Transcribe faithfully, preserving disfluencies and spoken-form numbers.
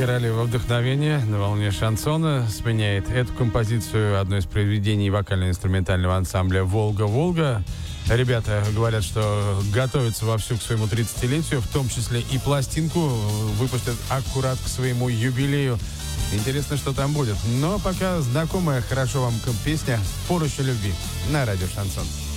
королева вдохновения на волне шансона сменяет эту композицию, одно из произведений вокально-инструментального ансамбля «Волга-Волга». Ребята говорят, что готовятся вовсю к своему тридцатилетию, в том числе и пластинку выпустят аккурат к своему юбилею. Интересно, что там будет. Но пока знакомая хорошо вам песня «Поручень любви» на радио «Шансон».